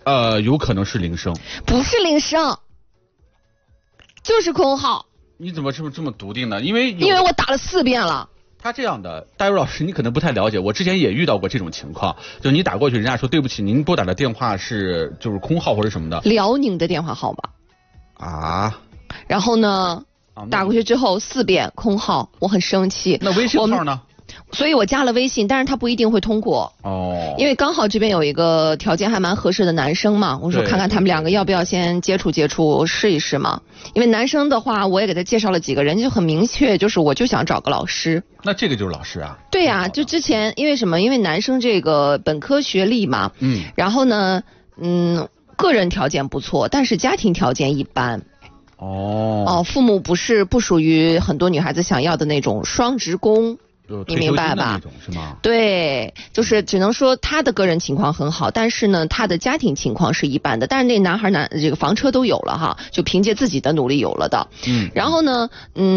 有可能是铃声。 不是铃声，就是空号。 你怎么这么笃定呢？因为我打了4遍了。 他这样的，戴茹老师，你可能不太了解，我之前也遇到过这种情况，就你打过去，人家说对不起，您拨打的电话就是空号或者什么的。 辽宁的电话号码。 啊。 然后呢，打过去之后4遍空号，我很生气。 那微信号呢？ 所以我加了微信，但是他不一定会通过。哦。因为刚好这边有一个条件还蛮合适的男生嘛，我说看看他们2个要不要先接触接触试一试嘛。因为男生的话，我也给他介绍了几个人，就很明确，就是我就想找个老师。 那这个就是老师啊？ 对呀，就之前因为什么？因为男生这个本科学历嘛，然后呢，个人条件不错，但是家庭条件一般。父母不属于很多女孩子想要的那种双职工。你明白吧？ 是吗？ 对，就是只能说他的个人情况很好，但是呢，他的家庭情况是一般的。但是那男孩这个房车都有了哈，就凭借自己的努力有了的。然后呢，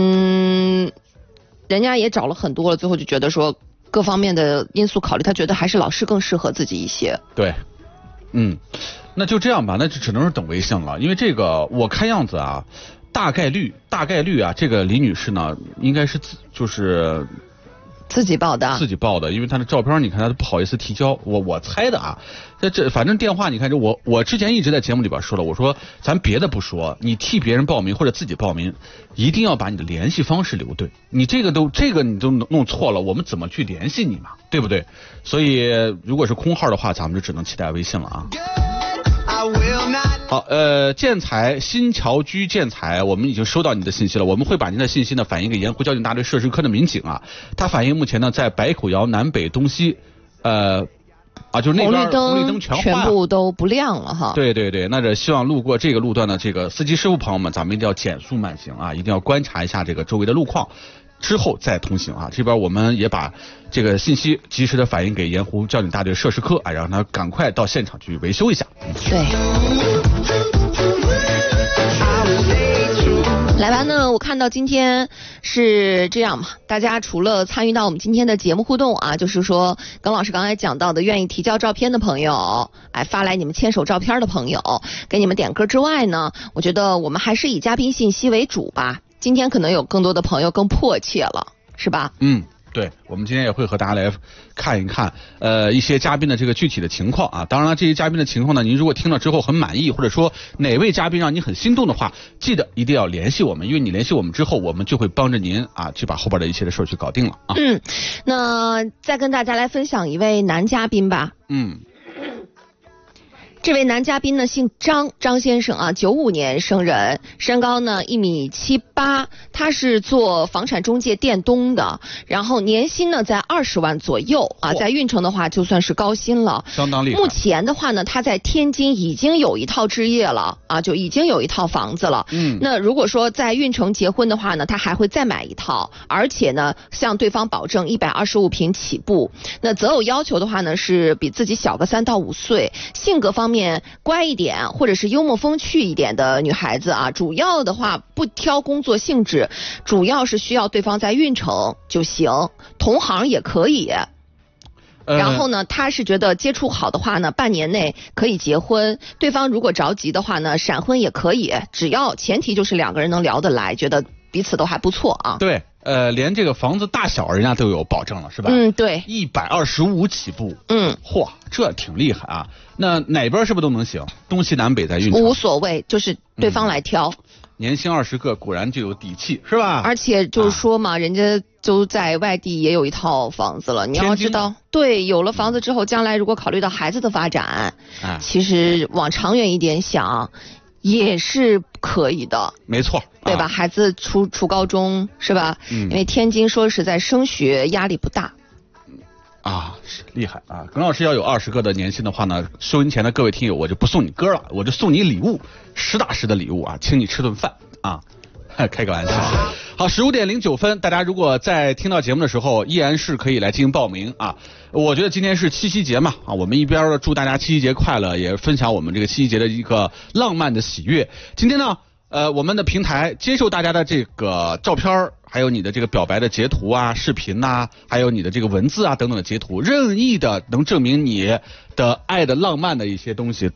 人家也找了很多了，最后就觉得说各方面的因素考虑，他觉得还是老师更适合自己一些。 对，那就这样吧，那就只能是等微信了，因为这个我看样子啊，大概率啊，这个李女士呢，应该是就是。 自己报的， 因为他的照片你看他都不好意思提交，我猜的啊。这反正电话你看，就我之前一直在节目里边说了，我说咱别的不说，你替别人报名或者自己报名，一定要把你的联系方式留对。你这个你都弄错了，我们怎么去联系你嘛？对不对？所以如果是空号的话，咱们就只能期待微信了啊。好，建材新桥居建材，我们已经收到你的信息了，我们会把您的信息呢反映给盐湖交警大队涉事科的民警啊。他反映目前呢在白口窑南北东西，就是那边红绿灯全部都不亮了哈。 对，那这希望路过这个路段的这个司机师傅朋友们，咱们一定要减速慢行啊，一定要观察一下这个周围的路况。之后再通行啊！这边我们也把这个信息及时的反映给盐湖交警大队涉事科，让他赶快到现场去维修一下。 对。来吧，那我看到今天是这样嘛，大家除了参与到我们今天的节目互动啊，就是说耿老师刚才讲到的愿意提交照片的朋友，发来你们牵手照片的朋友，给你们点歌之外呢，我觉得我们还是以嘉宾信息为主吧。今天可能有更多的朋友更迫切了，是吧？ 对，我们今天也会和大家来看一看一些嘉宾的这个具体的情况啊。当然了，这些嘉宾的情况呢，您如果听了之后很满意，或者说哪位嘉宾让你很心动的话，记得一定要联系我们，因为你联系我们之后，我们就会帮着您啊去把后边的一切的事儿去搞定了啊。 那再跟大家来分享一位男嘉宾吧。这位男嘉宾呢姓张先生啊，95年生人，身高呢1.78米，他是做房产中介电东的，然后年薪呢在20万左右啊，在运城的话就算是高薪了， 相当厉害。 目前的话呢，他在天津已经有一套置业了啊，就已经有一套房子了。那如果说在运城结婚的话呢，他还会再买一套，而且呢向对方保证125平起步。那择偶要求的话呢，是比自己小个3到5岁，性格方面乖一点或者是幽默风趣一点的女孩子啊，主要的话不挑工作性质，主要是需要对方在运城就行，同行也可以。然后呢，他是觉得接触好的话呢，半年内可以结婚，对方如果着急的话呢，闪婚也可以，只要前提就是2个人能聊得来，觉得彼此都还不错啊。 对，连这个房子大小人家都有保证了，是吧？ 对 ，125起步。嚯，这挺厉害啊！那哪边是不是都能行？东西南北在运城无所谓，就是对方来挑。 年薪20个，果然就有底气，是吧？ 而且就是说嘛，人家就在外地也有一套房子了，你要知道，对，有了房子之后，将来如果考虑到孩子的发展，其实往长远一点想，也是可以的。 没错， 对吧？孩子初高中是吧？因为天津说实在升学压力不大。 是厉害啊！耿老师要有20个的年薪的话呢，收音前的各位听友，我就不送你歌了，我就送你礼物，实打实的礼物啊，请你吃顿饭啊，开个玩笑。好，15点09分，大家如果在听到节目的时候，依然是可以来进行报名啊。我觉得今天是七夕节嘛啊，我们一边祝大家七夕节快乐，也分享我们这个七夕节的一个浪漫的喜悦。今天呢，我们的平台接受大家的这个照片，还有你的这个表白的截图啊、视频呐，还有你的这个文字啊等等的截图，任意的能证明你的爱的浪漫的一些东西